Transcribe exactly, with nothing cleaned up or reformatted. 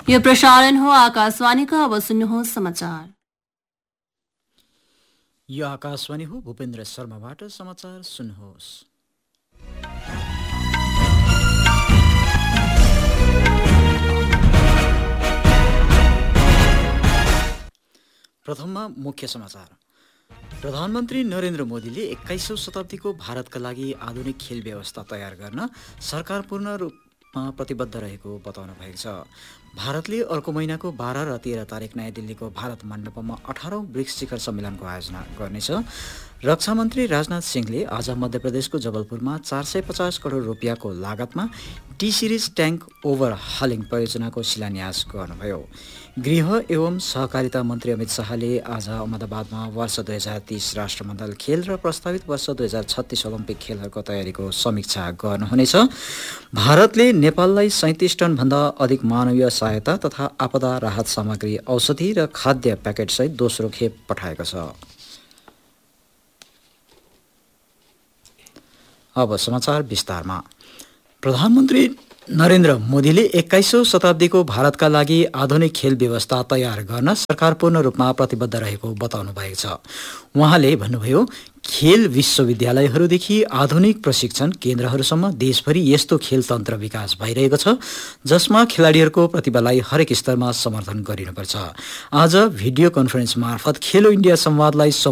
यो प्रसारण हो आकाशवाणीका। अब सुन्नुहोस् समाचार। यो आकाशवाणी हो। भूपेन्द्र शर्माबाट समाचार सुन्नुहोस्। प्रथममा मुख्य समाचार। प्रधानमन्त्री नरेन्द्र मोदीले एक्काइसौँ शताब्दीको भारतका लागि आधुनिक खेल व्यवस्था तयार गर्न सरकार पूर्ण रूपमा प्रतिबद्ध रहेको बताउनु भएको छ। भारतले अर्को महिनाको बाह्र र तेह्र तारिक नयाँ दिल्लीको भारत मण्डपमा अठारौँ ब्रिक्स शिखर सम्मेलनको आयोजना गर्नेछ। रक्षा मन्त्री राजनाथ सिंहले आज मध्य प्रदेशको जबलपुरमा चार सय पचास करोड रुपियाँको लागतमा टी सिरिज ट्याङ्क ओभर हालिङ परियोजनाको शिलान्यास गर्नुभयो। गृह एवं सहकारिता मन्त्री अमित शाहले आज अहमदाबादमा वर्ष दुई हजार तीस राष्ट्रमण्डल खेल र प्रस्तावित वर्ष दुई हजार छत्तीस ओलम्पिक खेलहरूको तयारीको समीक्षा गर्नुहुनेछ। भारतले नेपाललाई सैँतिस टनभन्दा अधिक मानवीय सहायता तथा आपदा राहत सामग्री, औषधि र खाद्य प्याकेटसहित दोस्रो खेप पठाएको छ। अब समाचार विस्तारमा। प्रधानमन्त्री नरेन्द्र मोदीले एक्काइसौँ शताब्दीको भारतका लागि आधुनिक खेल व्यवस्था तयार गर्न सरकार पूर्ण रूपमा प्रतिबद्ध रहेको बताउनु भएको छ। उहाँले भन्नुभयो, खेल विश्वविद्यालयहरूदेखि आधुनिक प्रशिक्षण केन्द्रहरूसम्म देशभरि यस्तो खेल तन्त्र विकास भइरहेको छ जसमा खेलाडीहरूको प्रतिभालाई हरेक स्तरमा समर्थन गरिनुपर्छ। आज भिडियो कन्फरेन्स मार्फत खेलो इन्डिया संवादलाई